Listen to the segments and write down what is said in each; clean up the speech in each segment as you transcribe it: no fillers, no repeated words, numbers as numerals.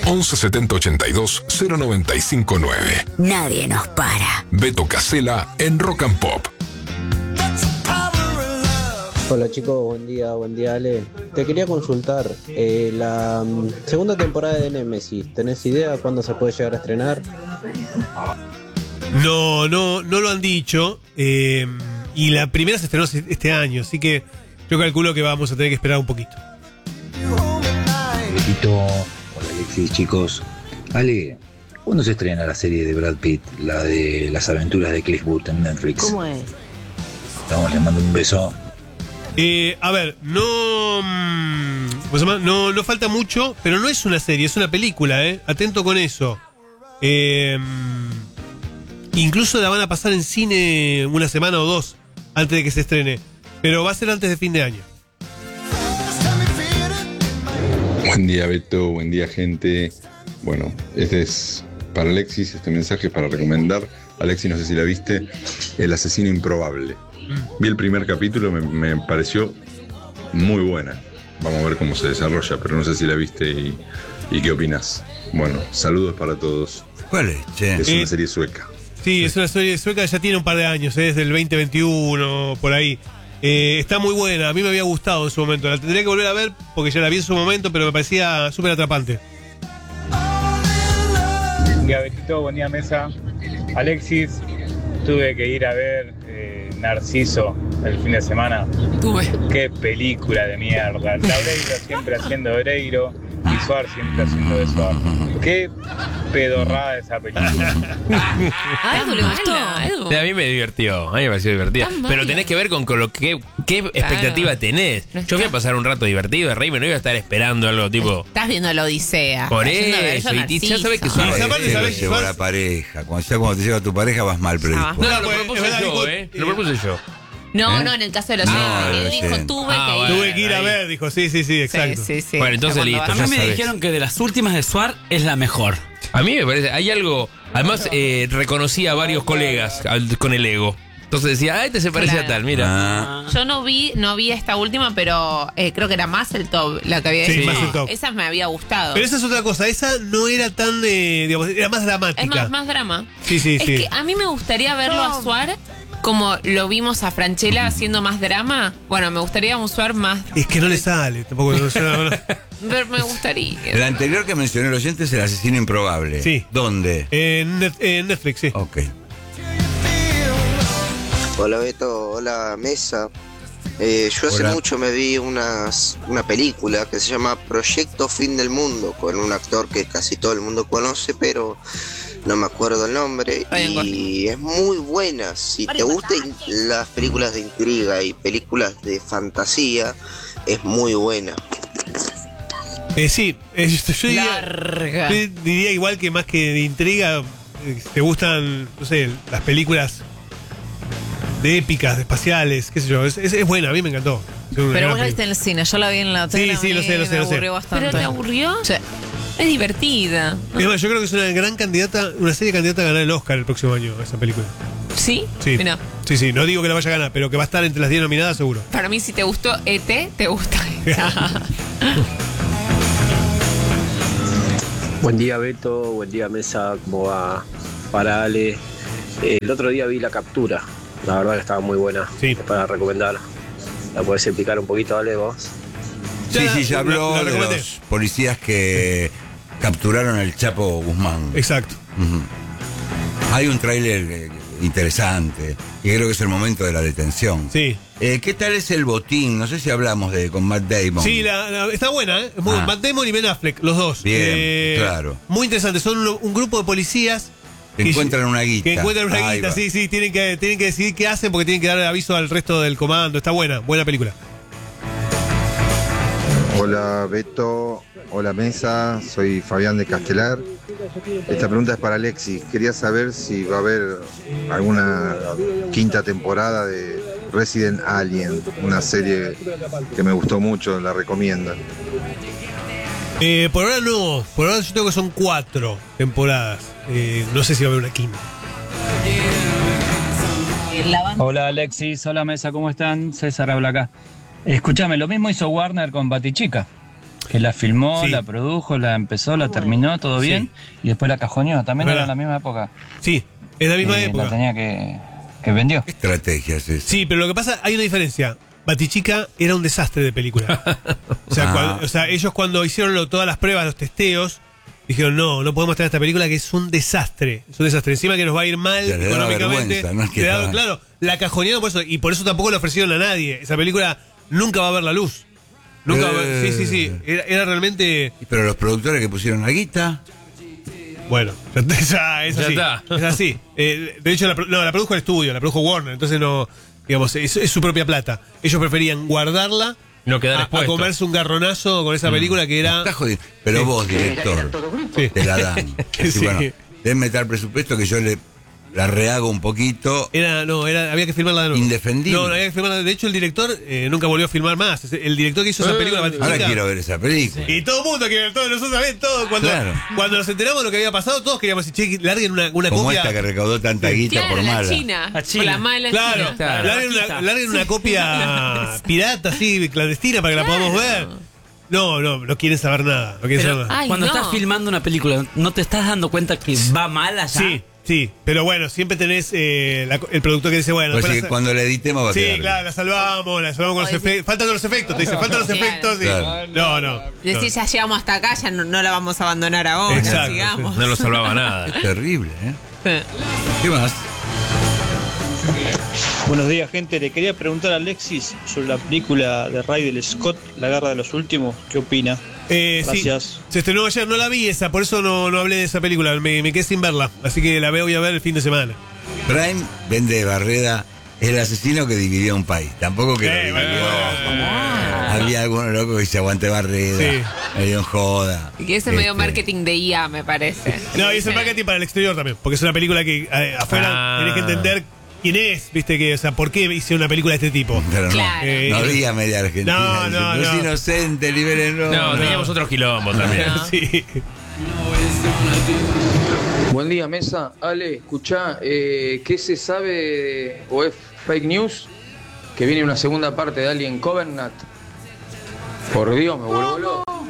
11 70 82 095 9. Nadie nos para. Beto Casella en Rock and Pop. Hola chicos, buen día Ale. Te quería consultar, la segunda temporada de Nemesis, ¿tenés idea cuándo se puede llegar a estrenar? No lo han dicho. Y la primera se estrenó este año, así que yo calculo que vamos a tener que esperar un poquito. Hola Alexis, chicos. Ale, ¿cuándo se estrena la serie de Brad Pitt, la de las aventuras de Cliff Booth en Netflix? ¿Cómo es? Les mando un beso. A ver, no falta mucho, pero no es una serie, es una película, atento con eso. Incluso la van a pasar en cine una semana o dos antes de que se estrene, pero va a ser antes de fin de año. Buen día Beto, buen día gente. Bueno, este es para Alexis, este mensaje es para recomendar. Alexis, no sé si la viste, El asesino improbable. Vi el primer capítulo, me pareció muy buena. Vamos a ver cómo se desarrolla, pero no sé si la viste y qué opinas. Bueno, saludos para todos. ¿Cuál es, che? Es una serie sueca. Sí, es una serie sueca, ya tiene un par de años, desde el 2021, por ahí. Está muy buena, a mí me había gustado en su momento. La tendría que volver a ver porque ya la vi en su momento, pero me parecía súper atrapante. Buen día Betito, buen día Mesa. Alexis, tuve que ir a ver Narciso el fin de semana. Qué película de mierda. Laureiro siempre haciendo Oreiro y Suar siempre haciendo de Suar. Qué pedorrada esa película. ¿A Edu le gustó? A mí me divirtió, a mí me pareció divertida. Pero tenés que ver con lo que qué expectativa tenés. Yo voy a pasar un rato divertido de reírme, no iba a estar esperando algo tipo. Estás viendo la Odisea. Por eso, y ya sabés que son. Llevó la pareja. Cuando te lleva tu pareja vas mal predispuesto. No, lo propuse yo, Lo propuse yo. No, en el caso de los oyentes. Él dijo, tuve que ir a ver, dijo, sí, exacto. Sí. Bueno, entonces listo. A mí me dijeron que de las últimas de Suar es la mejor. A mí me parece, hay algo. Además, reconocí a varios colegas con el ego. Entonces decía, este se parece a tal, mira. Yo no vi esta última, pero creo que era más el top la que había Sí, hecho. más el top. Esa me había gustado. Pero esa es otra cosa, esa no era tan digamos, era más dramática. Es más drama. Sí. Es que a mí me gustaría verlo a Suar como lo vimos a Francella haciendo más drama. Bueno, me gustaría un Suar más. Es que no le sale, tampoco no. Pero me gustaría. El anterior que mencioné el oyente es El asesino improbable. Sí. ¿Dónde? En Netflix, sí. Ok. Hola Beto, hola Mesa. Yo hace mucho me vi una película que se llama Proyecto Fin del Mundo, con un actor que casi todo el mundo conoce, pero no me acuerdo el nombre. Y es muy buena. Si te gustan las películas de intriga y películas de fantasía, es muy buena. Sí, yo diría igual que más que de intriga, te gustan, no sé, las películas de épicas, de espaciales, qué sé yo, es buena, a mí me encantó. Pero vos la viste en el cine, yo la vi en la tele. Sí, lo sé. Me aburrió bastante. ¿Pero te aburrió? Sí. Es divertida. Es más, yo creo que es una gran candidata, una serie candidata a ganar el Oscar el próximo año, esa película. ¿Sí? Sí. Mirá. Sí, no digo que la vaya a ganar, pero que va a estar entre las 10 nominadas seguro. Para mí, si te gustó E.T., te gusta esta. Buen día Beto, buen día Mesa, ¿cómo va? Para Ale. El otro día vi La Captura, la verdad que estaba muy buena. Sí. Para recomendar. ¿La podés explicar un poquito, Ale, vos? Sí, ya habló de los policías que capturaron al Chapo Guzmán. Exacto. Hay un tráiler interesante y creo que es el momento de la detención. Sí. ¿Qué tal es el botín? No sé si hablamos con Matt Damon. Sí, está buena, ¿eh? Matt Damon y Ben Affleck, los dos. Bien, claro. Muy interesante, son un grupo de policías que encuentran una guita. Que encuentran una guita, sí, tienen que decidir qué hacen porque tienen que dar el aviso al resto del comando. Está buena película. Hola Beto, hola Mesa, soy Fabián de Castelar. Esta pregunta es para Alexis. Quería saber si va a haber alguna quinta temporada de Resident Alien, una serie que me gustó mucho, la recomiendan. Por ahora no, por ahora yo tengo que son 4 temporadas. No sé si va a haber una quinta. Hola Alexis, hola Mesa, ¿cómo están? César habla acá. Escúchame, lo mismo hizo Warner con Batichica. Que la filmó, Sí. la produjo, la empezó, la terminó, todo Sí. bien. Y después la cajoneó. También ¿Verdad? era en la misma época. Sí, es la misma época. La tenía que vendió. Estrategias es. Sí, pero lo que pasa, hay una diferencia. Batichica era un desastre de película. O sea, ellos cuando hicieron todas las pruebas, los testeos, dijeron, no podemos tener esta película que es un desastre. Es un desastre. Encima que nos va a ir mal Ya, le da económicamente. vergüenza, no es que Le da- estaba- claro, la cajonearon por eso, y por eso tampoco la ofrecieron a nadie. Esa película nunca va a ver la luz. Nunca va a ver, sí. Era realmente... Pero los productores que pusieron la guita. Bueno, ya es Ya así. está. Es así. De hecho, la produjo el estudio, la produjo Warner, entonces no... Digamos, es su propia plata. Ellos preferían guardarla No quedar a expuesto. comerse un garronazo con esa película que era... Está jodido. Pero Sí. vos, director, Sí. te la dan. Así, Sí. bueno, denme tal presupuesto que yo la rehago un poquito. Había que filmarla de nuevo. Indefendible. No, había que filmarla. De hecho, el director nunca volvió a filmar más. El director que hizo esa película... Ahora Batichica, quiero ver esa película. y todo el mundo quiere ver, todos nosotros también, todos. Cuando nos enteramos de lo que había pasado, todos queríamos decir, che, larguen una Como copia. esta que recaudó tanta guita Claro, por la mala. China. La China. O la mala Claro, China. Claro. larguen una copia pirata, así, clandestina, para que la podamos ver. No quieren saber nada. No quieren Pero saber nada. Ay, cuando no. estás filmando una película, ¿no te estás dando cuenta que va mal allá? Sí, pero bueno, siempre tenés el productor que dice, bueno, Pues después sí, la- cuando le editemos va a sí, quedar claro, la salvamos con los efectos. Faltan los efectos, te dice, faltan los Claro. efectos. y- Claro. No. Decir, ya llegamos hasta acá, ya no la vamos a abandonar ahora, Exacto, sigamos. No lo salvaba nada. Es terrible, ¿eh? ¿Qué más? Buenos días, gente. Le quería preguntar a Alexis sobre la película de Ridley Scott, La Guerra de los Últimos. ¿Qué opina? Gracias. Sí, se estrenó ayer, no la vi esa, por eso no hablé de esa película, me quedé sin verla, así que la voy a ver el fin de semana. Prime vende Barreda, el asesino que dividió un país. Tampoco que lo dividió. Había algunos locos que dice aguante Barreda. Sí. Medio en joda. Y que ese medio marketing de IA, me parece. No, y es el marketing para el exterior también, porque es una película que afuera tenés que entender quién es, viste, que, o sea, por qué hice una película de este tipo. Pero Claro. no había media Argentina. No, Es no. inocente, libérenlo. No, teníamos otros quilombos también. Sí. Buen día, mesa. Ale, escuchá, ¿qué se sabe o es fake news? Que viene una segunda parte de Alien Covenant. Por Dios, me vuelvo loco.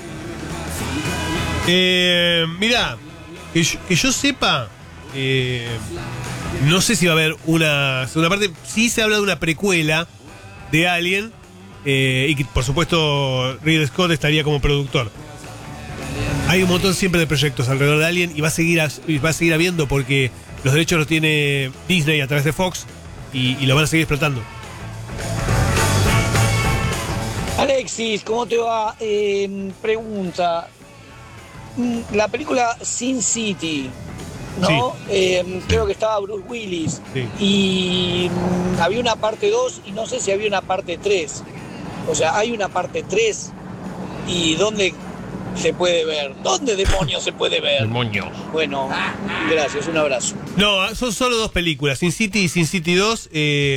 Mirá, que yo sepa, no sé si va a haber una segunda parte. Sí se habla de una precuela de Alien, y que por supuesto Ridley Scott estaría como productor. Hay un montón siempre de proyectos alrededor de Alien y va a seguir habiendo porque los derechos los tiene Disney a través de Fox y lo van a seguir explotando. Alexis, ¿cómo te va? Pregunta. La película Sin City, ¿no? Creo que estaba Bruce Willis. Sí. Y había una parte 2 y no sé si había una parte 3. O sea, hay una parte 3 y ¿dónde se puede ver? ¿Dónde demonios se puede ver? Demonios. Bueno, gracias, un abrazo. No, son solo dos películas, Sin City y Sin City 2.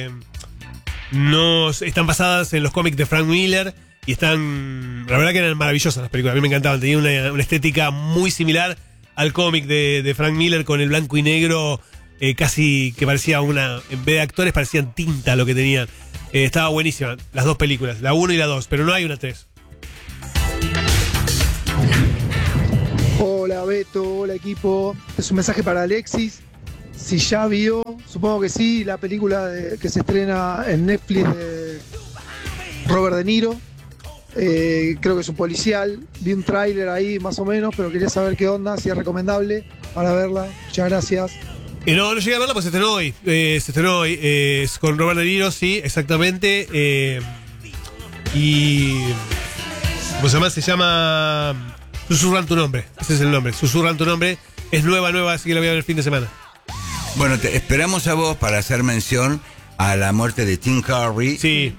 Están basadas en los cómics de Frank Miller y están, la verdad que eran maravillosas las películas, a mí me encantaban, tenían una estética muy similar al cómic de Frank Miller con el blanco y negro, casi que parecía en vez de actores parecían tinta lo que tenían. Estaba buenísima, las dos películas, la 1 y la 2, pero no hay una 3. Hola Beto, hola equipo. Es un mensaje para Alexis. Si ya vio, supongo que sí, la película que se estrena en Netflix de Robert De Niro. Creo que es un policial. Vi un tráiler ahí más o menos, pero quería saber qué onda, si es recomendable para verla. Muchas gracias. No llegué a verla, pues se estrenó hoy. Es con Robert De Niro, sí, exactamente. Y. ¿Cómo se llama? Se llama. Susurran tu nombre. Ese es el nombre. Susurran tu nombre. Es nueva, así que la voy a ver el fin de semana. Bueno, te esperamos a vos para hacer mención a la muerte de Tim Curry. Sí.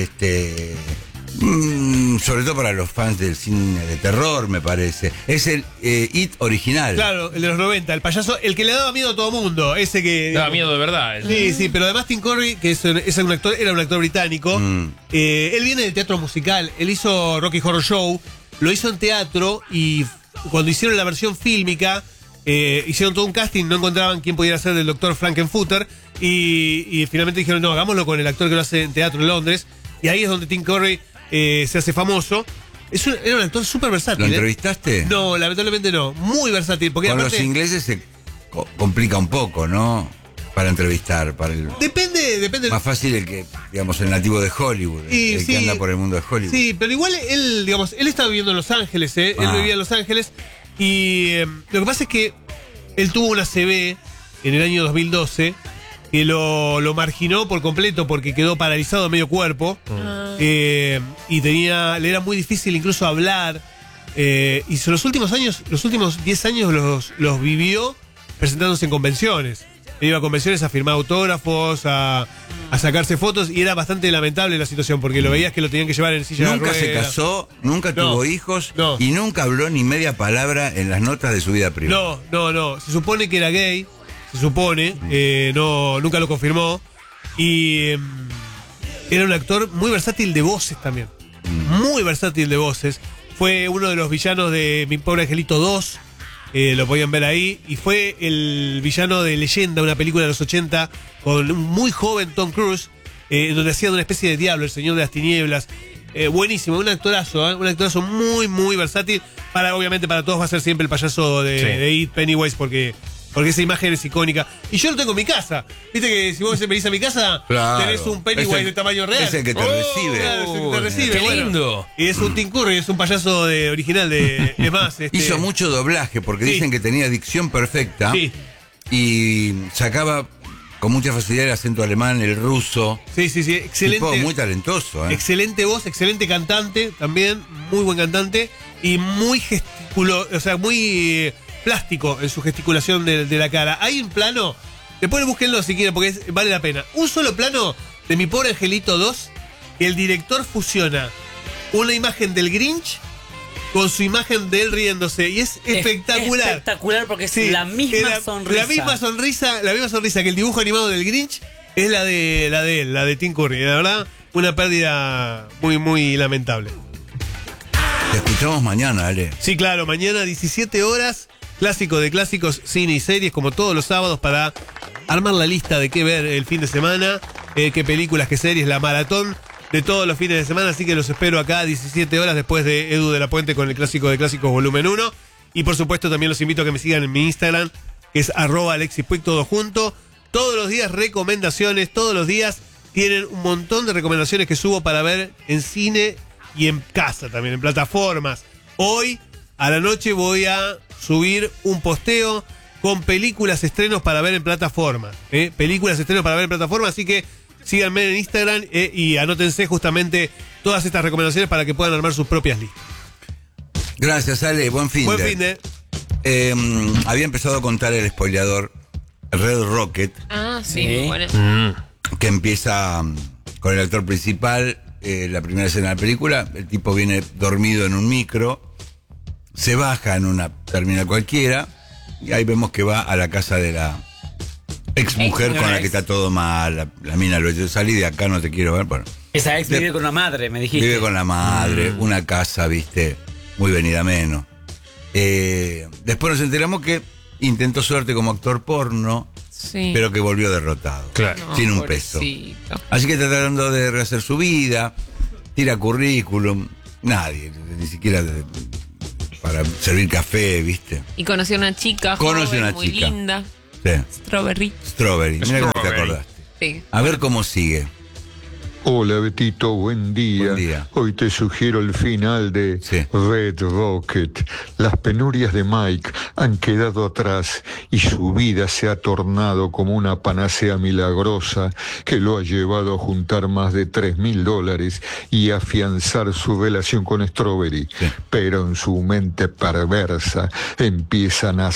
Sobre todo para los fans del cine de terror, me parece. Es el It original. Claro, el de los 90, el payaso, el que le daba miedo a todo mundo. Ese que. Daba miedo de verdad. Sí, pero además Tim Curry, que era un actor británico, él viene del teatro musical. Él hizo Rocky Horror Show, lo hizo en teatro y cuando hicieron la versión fílmica, hicieron todo un casting, no encontraban quién pudiera ser del Dr. Frankenfooter y finalmente dijeron, no, hagámoslo con el actor que lo hace en teatro en Londres. Y ahí es donde Tim Curry se hace famoso. Era un actor súper versátil. ¿Lo entrevistaste? No, lamentablemente no. Muy versátil. Porque Con aparte, los ingleses se complica un poco, ¿no? Para entrevistar, para el... Depende. Más fácil el que, digamos, el nativo de Hollywood, el que anda por el mundo de Hollywood. Sí, pero igual él estaba viviendo en Los Ángeles, Él vivía en Los Ángeles y lo que pasa es que él tuvo una CB en el año 2012 que lo marginó por completo porque quedó paralizado de medio cuerpo y le era muy difícil incluso hablar y los últimos 10 años los vivió presentándose en convenciones. Iba a convenciones a firmar autógrafos, a sacarse fotos y era bastante lamentable la situación porque lo veías que lo tenían que llevar en silla de ruedas. Nunca se casó, nunca tuvo hijos y nunca habló ni media palabra en las notas de su vida privada. No. Se supone que era gay, nunca lo confirmó y era un actor muy versátil de voces también. Muy versátil de voces. Fue uno de los villanos de Mi Pobre Angelito 2. Lo podían ver ahí. Y fue el villano de Leyenda, una película de los 80, con un muy joven Tom Cruise, donde hacía una especie de diablo, el señor de las tinieblas. Buenísimo, un actorazo muy, muy versátil. Obviamente para todos va a ser siempre el payaso de It, Pennywise, porque esa imagen es icónica. Y yo lo tengo en mi casa. Viste que si vos venís a mi casa, tenés un Pennywise de tamaño real. Es el que te recibe. Claro, es el que te recibe. Qué lindo. Y es un Tim Curry, es un payaso original de... Es más, hizo mucho doblaje porque dicen que tenía dicción perfecta. Sí. Y sacaba con mucha facilidad el acento alemán, el ruso. Sí, excelente. Tipo muy talentoso, Excelente voz, excelente cantante también, muy buen cantante y muy muy plástico en su gesticulación de la cara. Hay un plano, después búsquenlo si quieren porque vale la pena. Un solo plano de Mi Pobre Angelito 2, que el director fusiona una imagen del Grinch con su imagen de él riéndose y es espectacular. Espectacular porque es la misma sonrisa. La misma sonrisa que el dibujo animado del Grinch es la de él, la de Tim Curry. La verdad, una pérdida muy, muy lamentable. Te escuchamos mañana, Ale. Sí, claro, mañana 17 horas, clásico de clásicos, cine y series, como todos los sábados, para armar la lista de qué ver el fin de semana, qué películas, qué series, la maratón de todos los fines de semana, así que los espero acá a 17 horas después de Edu de la Puente con el clásico de clásicos volumen 1. Y por supuesto también los invito a que me sigan en mi Instagram, que es @AlexisPuig, todo junto. Todos los días recomendaciones, todos los días tienen un montón de recomendaciones que subo para ver en cine y en casa también, en plataformas. Hoy a la noche voy a subir un posteo con películas, estrenos para ver en plataformas. Películas, estrenos para ver en plataformas, así que síganme en Instagram y anótense justamente todas estas recomendaciones para que puedan armar sus propias listas. Gracias, Ale. Buen fin de. Había empezado a contar el spoileador Red Rocket. Ah, sí, bueno. Que empieza con el actor principal, la primera escena de la película. El tipo viene dormido en un micro, se baja en una terminal cualquiera y ahí vemos que va a la casa de la ex mujer con la que está todo mal. La mina lo dice: salí de acá, no te quiero ver. Bueno, esa ex vive con la madre, me dijiste. Vive con la madre, una casa, viste, muy venida menos. Después nos enteramos que intentó suerte como actor porno, pero que volvió derrotado. Claro. Sin un peso. Así que está tratando de rehacer su vida, tira currículum, nadie, ni siquiera para servir café, viste. Y conoció a una chica joven, muy linda. Sí. Strawberry. Mira cómo te acordaste. Sí. A ver cómo sigue. Hola Betito, buen día. Hoy te sugiero el final de Red Rocket. Las penurias de Mike han quedado atrás y su vida se ha tornado como una panacea milagrosa que lo ha llevado a juntar más de $3,000 y afianzar su relación con Strawberry. Pero en su mente perversa empiezan a